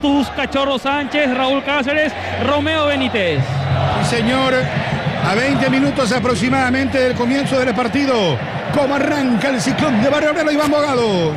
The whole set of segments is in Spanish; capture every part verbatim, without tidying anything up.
Tus Cachorro Sánchez, Raúl Cáceres, Romeo Benítez. Sí, señor, a veinte minutos aproximadamente del comienzo del partido. ¿Cómo arranca el Ciclón de Barrio Obrero, Iván Bogado?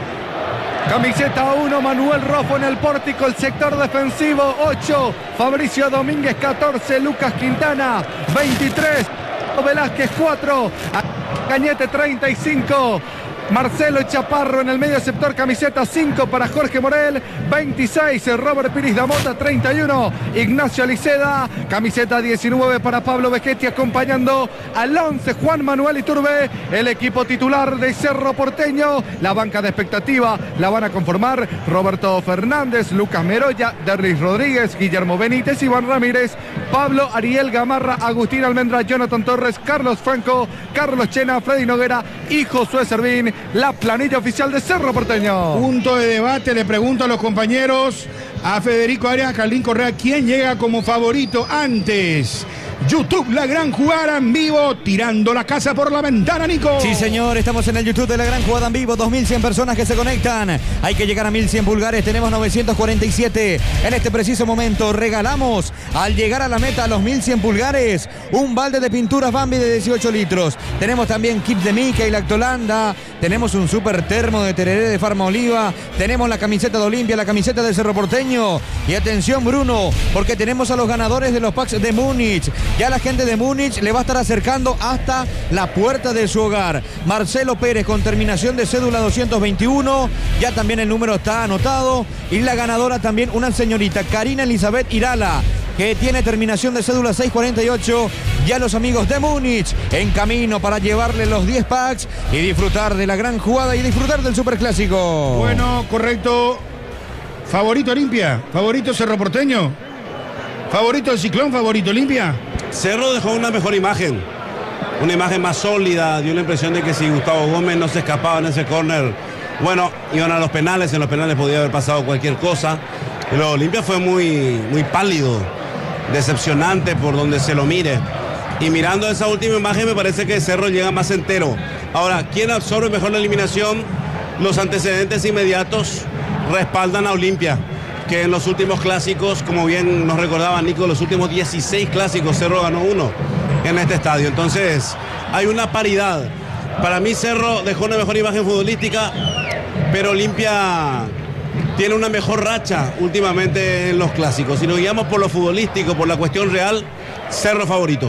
Camiseta uno, Manuel Rofo en el pórtico, el sector defensivo. Ocho, Fabricio Domínguez. Catorce, Lucas Quintana. Veintitrés, Velázquez. Cuatro, Cañete. Treinta y cinco, Marcelo Chaparro en el medio sector. Camiseta cinco para Jorge Morel. Veintiséis, Robert Piris Damota. Treinta y uno, Ignacio Aliceda. Camiseta diecinueve para Pablo Vegetti, acompañando al once, Juan Manuel Iturbe. El equipo titular de Cerro Porteño. La banca de expectativa la van a conformar Roberto Fernández, Lucas Meroya, Derlis Rodríguez, Guillermo Benítez, Iván Ramírez, Pablo Ariel Gamarra, Agustín Almendra, Jonathan Torres, Carlos Franco, Carlos Chena, Freddy Noguera y Josué Servín. La planilla oficial de Cerro Porteño. Punto de debate, le pregunto a los compañeros, a Federico Arias, a Carlín Correa, ¿quién llega como favorito antes? YouTube, la gran jugada en vivo, tirando la casa por la ventana, Nico. Sí, señor, estamos en el YouTube de la gran jugada en vivo, dos mil cien personas que se conectan. Hay que llegar a mil cien pulgares, tenemos novecientos cuarenta y siete. En este preciso momento regalamos, al llegar a la meta, a los mil cien pulgares, un balde de pinturas Bambi de dieciocho litros. Tenemos también kit de Mica y Lactolanda, tenemos un super termo de tereré de Farma Oliva, tenemos la camiseta de Olimpia, la camiseta del Cerro Porteño. Y atención, Bruno, porque tenemos a los ganadores de los packs de Múnich. Ya la gente de Múnich le va a estar acercando hasta la puerta de su hogar. Marcelo Pérez con terminación de cédula doscientos veintiuno. Ya también el número está anotado. Y la ganadora también una señorita, Karina Elizabeth Irala, que tiene terminación de cédula seiscientos cuarenta y ocho. Ya los amigos de Múnich en camino para llevarle los diez packs y disfrutar de la gran jugada y disfrutar del superclásico. Bueno, correcto. Favorito Olimpia, favorito Cerro Porteño, favorito el Ciclón, favorito Olimpia. Cerro dejó una mejor imagen, una imagen más sólida, dio la impresión de que si Gustavo Gómez no se escapaba en ese córner, bueno, iban a los penales, en los penales podía haber pasado cualquier cosa. Pero Olimpia fue muy, muy pálido, decepcionante por donde se lo mire. Y mirando esa última imagen me parece que Cerro llega más entero. Ahora, ¿quién absorbe mejor la eliminación? Los antecedentes inmediatos respaldan a Olimpia, que en los últimos clásicos, como bien nos recordaba Nico, los últimos dieciséis clásicos Cerro ganó uno en este estadio. Entonces hay una paridad. Para mí Cerro dejó una mejor imagen futbolística, pero Olimpia tiene una mejor racha últimamente en los clásicos. Si nos guiamos por lo futbolístico, por la cuestión real, Cerro favorito.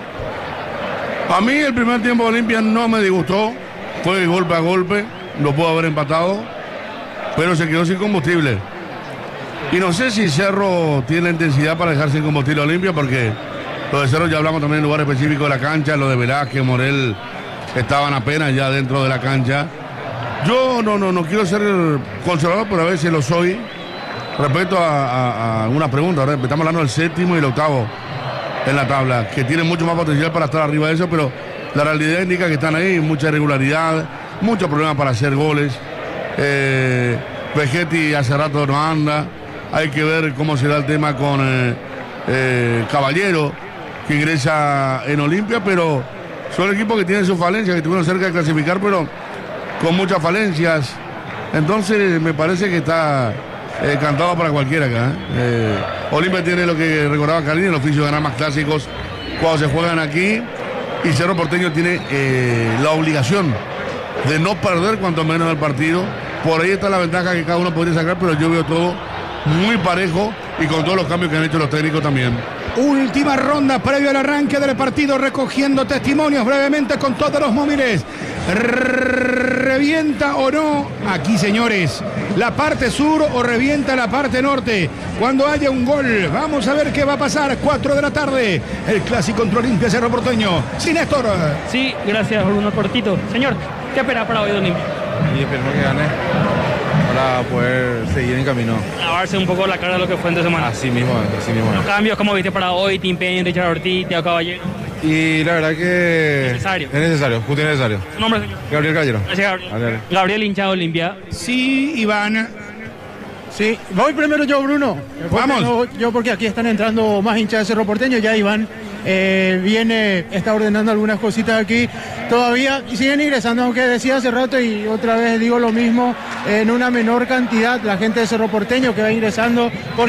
A mí el primer tiempo de Olimpia no me disgustó, fue golpe a golpe, lo pudo haber empatado, pero se quedó sin combustible. Y no sé si Cerro tiene la intensidad para dejar sin combustible a Olimpia, porque lo de Cerro ya hablamos también en lugar específico de la cancha, lo de Velázquez, Morel, estaban apenas ya dentro de la cancha. Yo no, no, no quiero ser conservador, pero a veces lo soy. Respecto a, a, a una pregunta, ahora estamos hablando del séptimo y el octavo en la tabla, que tienen mucho más potencial para estar arriba de eso, pero la realidad indica que están ahí, mucha irregularidad, muchos problemas para hacer goles. Eh, Vegetti hace rato no anda. Hay que ver cómo será el tema con eh, eh, Caballero, que ingresa en Olimpia, pero son equipos que tienen sus falencias, que estuvieron cerca de clasificar, pero con muchas falencias. Entonces me parece que está eh, cantado para cualquiera acá. ¿eh? Eh, Olimpia tiene lo que recordaba Carlín, el oficio de ganar más clásicos cuando se juegan aquí, y Cerro Porteño tiene eh, la obligación de no perder cuanto menos el partido. Por ahí está la ventaja que cada uno podría sacar, pero yo veo todo muy parejo y con todos los cambios que han hecho los técnicos también. Última ronda previo al arranque del partido, recogiendo testimonios brevemente con todos los móviles. ¿Revienta o no? Aquí, señores, la parte sur o revienta la parte norte. Cuando haya un gol, vamos a ver qué va a pasar. cuatro de la tarde, el clásico contra Olimpia Cerro Porteño. Sí, Néstor. Sí, gracias, Bruno Cortito. Señor, ¿qué espera para hoy de Olimpia? Y esperemos que gane para poder seguir en camino. Lavarse un poco la cara de lo que fue entre semana. Así mismo, así mismo. Los cambios, ¿cómo viste para hoy? Tim Payne, Richard Ortiz, Thiago Caballero. Y la verdad que es necesario. Es necesario, justo necesario. ¿Su nombre, señor? Gabriel Caballero. Gracias, Gabriel. Gabriel, Gabriel hincha de Olimpia. Sí, Iván. Sí, voy primero yo, Bruno. Vamos. No, yo porque aquí están entrando más hinchas de Cerro Porteño, ya Iván eh, viene, está ordenando algunas cositas aquí. Todavía siguen ingresando, aunque decía hace rato y otra vez digo lo mismo, en una menor cantidad la gente de Cerro Porteño que va ingresando. Por